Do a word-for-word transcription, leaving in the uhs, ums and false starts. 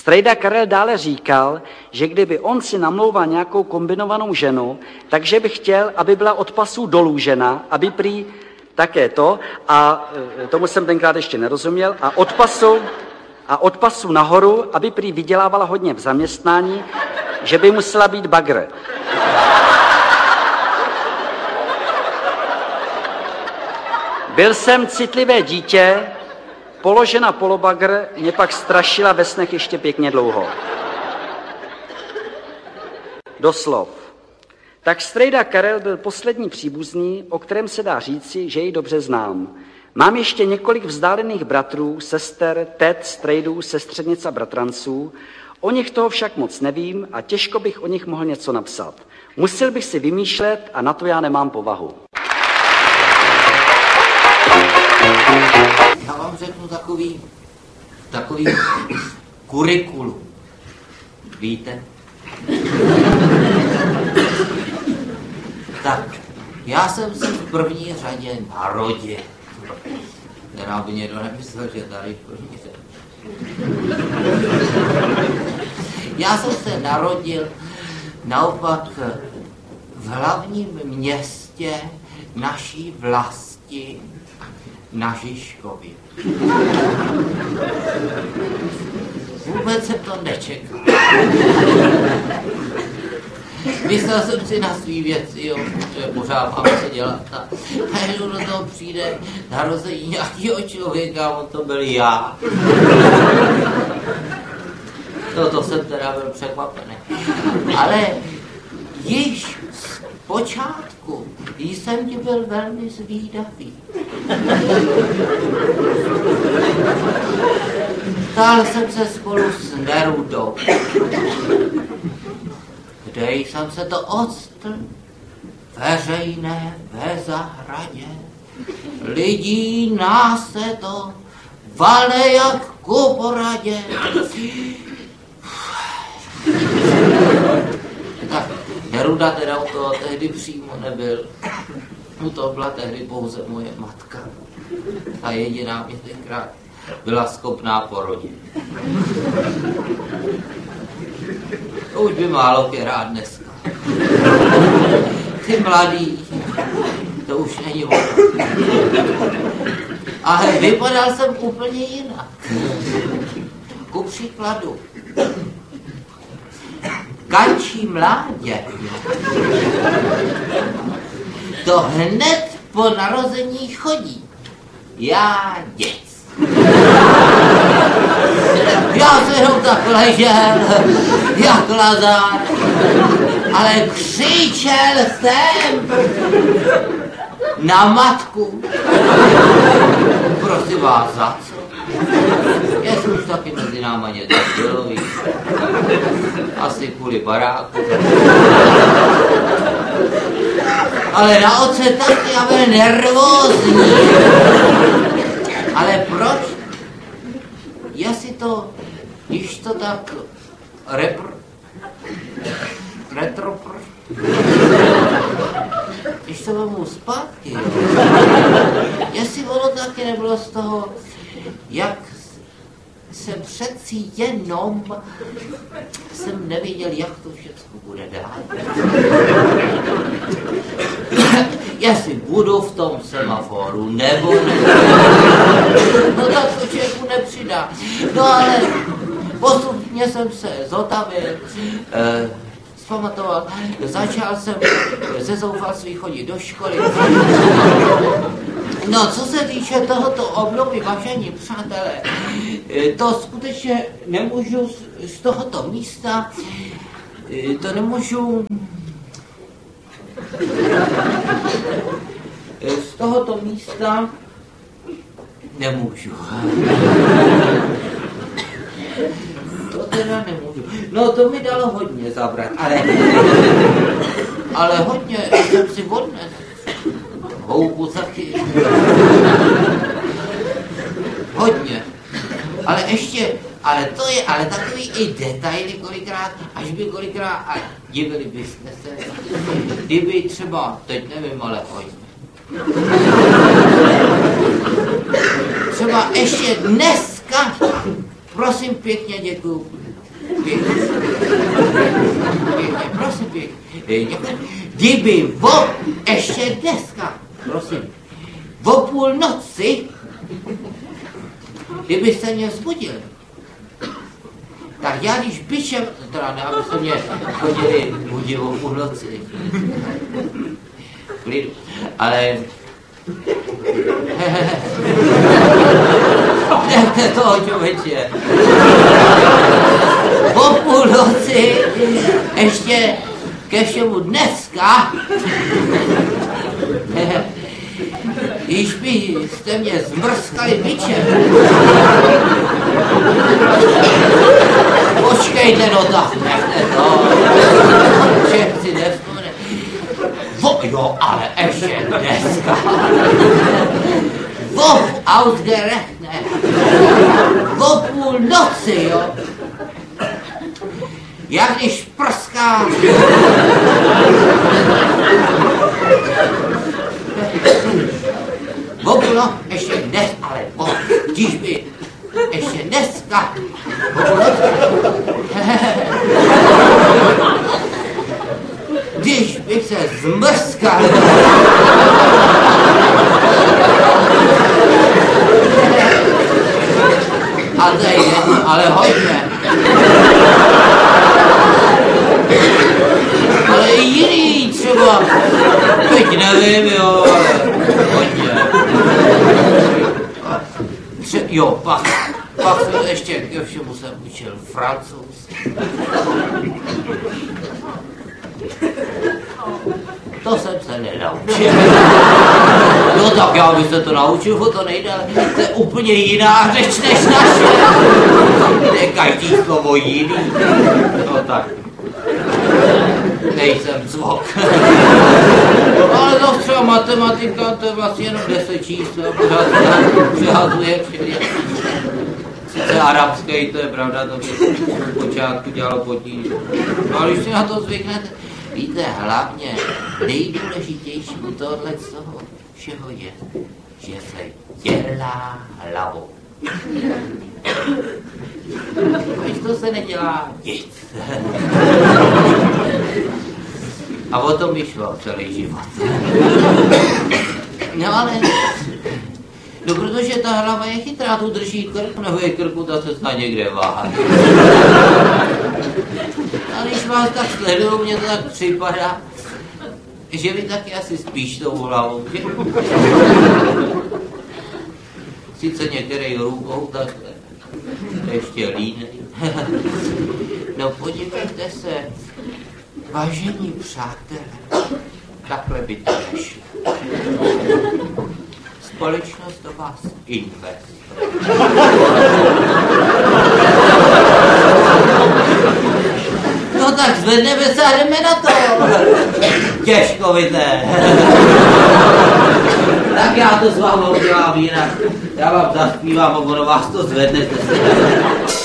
Strejda Karel dále říkal, že kdyby on si namlouval nějakou kombinovanou ženu, takže by chtěl, aby byla od pasů dolů žena, aby prý také to, a tomu jsem tenkrát ještě nerozuměl, a od pasu, a od pasu nahoru, aby prý vydělávala hodně v zaměstnání, že by musela být bagr. Byl jsem citlivé dítě, položena polobagr mě pak strašila ve snech ještě pěkně dlouho. Doslov. Tak strejda Karel byl poslední příbuzný, o kterém se dá říci, že jej dobře znám. Mám ještě několik vzdálených bratrů, sester, tet, strejdů, sestřenic a bratranců. O nich toho však moc nevím a těžko bych o nich mohl něco napsat. Musel bych si vymýšlet a na to já nemám povahu. Já vám řeknu takový, takový kurikulum. Víte? Tak, já jsem se v první řadě narodil. Teda by někdo nemyslel, že tady v první řadě. Já jsem se narodil naopak v hlavním městě naší vlasti na Žižkově. Vůbec jsem to nečekal. Myslel jsem si na svý věci, jo, že pořád mám co dělat. A najednou do toho přijde narození nějakého člověka, on to byl já. No to jsem teda byl překvapený. Ale již z počátku jsem ti byl velmi zvídavý. Ptal jsem se spolu s Nerudou. Kde jsem se to odstl? Veřejné ve zahradě. Lidí nás se to vale jak ku poradě. Tak Neruda teda u toho tehdy přímo nebyl. U toho byla tehdy pouze moje matka. Ta jediná mě tenkrát byla schopná porodit. To už by málo rád dneska. Ty mladý, to už není ono. Ale vypadal jsem úplně jinak. Ku příkladu, Kančí mládě, to hned po narození chodí. Já děc. Já se jenom tak ležel, jak lazár, ale křičel jsem na matku. Prosím vás, za co? Jestli už taky mezi náma něco bylo, víc. Asi kvůli baráku. Ale na oce taky, já byl nervózní. Ale proč? Jestli to, když to tak repr, retropr, když to vemu zpátky, jestli ono taky nebylo z toho, jak se přeci jenom jsem nevěděl, jak to všechno bude dál. Jestli budu v tom semaforu, nebo ne. No tak to člověku nepřidá. No ale postupně jsem se zotavil, eh, zpamatoval, začal jsem ze zoufalství chodit do školy. No, co se týče tohoto obnovy, vážení přátelé, to skutečně nemůžu z, z tohoto místa, to nemůžu z tohoto místa nemůžu. To teda nemůžu. No, to mi dalo hodně zabrat, ale, ale hodně jsem si odnes. Houbu taky. Hodně. Ale ještě, ale to je, ale takový i detaily kolikrát, až by kolikrát, a divili byste se, kdyby třeba, teď nevím, ale hodně. Třeba ještě dneska, prosím pěkně, děkuju, Pěkně, pěkně, prosím pěkně. Kdyby o, ještě dneska, prosím, o půl noci, kdybyste mě vzbudili, tak já když byčem, teda ne, abyste mě chodili budit o půl noci, klidu, ale nechte toho člověče. Po půl noci, ještě ke všemu dneska, když byste mě zmrskali bičem. Počkejte, no tak, nechte to. Šéf si nevzpomene. Vo, jo, ale ještě dneska. Vo, ausgerechnet. Vo půl noci, jo. Jak když prská. Vo půl no, ještě dnes, ale vo, když by ještě dneska. Vo půl noci. Když bych se zmrskal. A to je jedno, ale hodně. Ale i jiný třeba. Teď nevím, jo, ale hodně. Tře- jo, pak, pak jsem ještě ke všemu jsem učil francouz. To jsem se nenaučil. No tak já bych se to naučil, to nejde, ale to je úplně jiná řeč než naše. To je každý slovo jiný. No tak. Nejsem zvok. Ale to třeba matematika, to je vlastně jenom deset čísel, pořád přehazuje všude. Sice arabský, to je pravda, to by v počátku dělalo potíž. No ale když si na to zvyknete, víte, hlavně nejdůležitější u tohle z toho všeho je, že se dělá hlavou. Když to se nedělá nic. A o tom mi šlo celý život. No ale, no protože ta hlava je chytrá, tu drží krk, nebo je krku, ta se snad někde váhat. A když vás tak sleduju, mně to tak připadá, že vy taky asi spíš tou hlavou, že? Sice některý rukou takhle, ještě línej. No podívejte se, vážení přátelé, takhle by to nešlo. Společnost do vás investuje. No tak zvedneme se a jdeme na to. Těžko vidíte. Tak já to s vámi udělám jinak. Já vám zaspívám a ono vás to zvedne.